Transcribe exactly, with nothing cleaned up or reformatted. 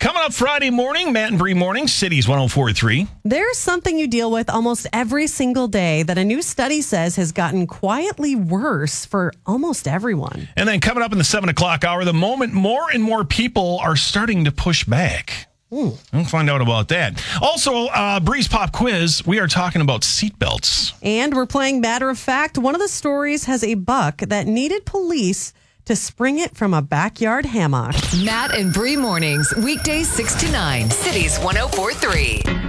Coming up Friday morning, Matt and Bree morning, Cities one oh four point three. There's something you deal with almost every single day that a new study says has gotten quietly worse for almost everyone. And then coming up in the seven o'clock hour, the moment more and more people are starting to push back. Ooh. We'll find out about that. Also, uh, Bree's Pop Quiz, we are talking about seatbelts. And we're playing Matter of Fact. One of the stories has a buck that needed police to spring it from a backyard hammock. Matt and Bree mornings, weekdays six to nine, Cities one oh four point three.